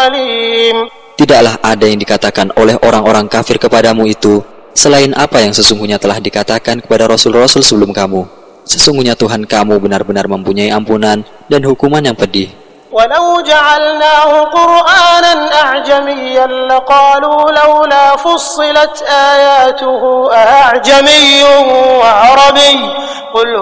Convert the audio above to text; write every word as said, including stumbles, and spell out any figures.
عليم. Tidaklah ada yang dikatakan oleh orang-orang kafir kepadamu itu selain apa yang sesungguhnya telah dikatakan kepada Rasul-Rasul sebelum kamu. Sesungguhnya Tuhan kamu benar-benar mempunyai ampunan dan hukuman yang pedih. ولو جعلناه قرآنا أعجميا لقالوا لولا فصلت آياته أأعجمي وعربي قل